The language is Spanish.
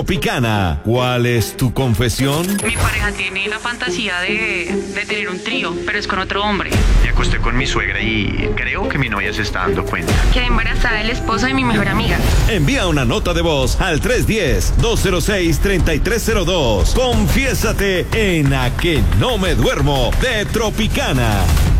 Tropicana, ¿cuál es tu confesión? Mi pareja tiene la fantasía de tener un trío, pero es con otro hombre. Me acosté con mi suegra y creo que mi novia se está dando cuenta. Quedé embarazada del esposo de mi mejor amiga. Envía una nota de voz al 310-206-3302. Confiésate en A que no me duermo de Tropicana.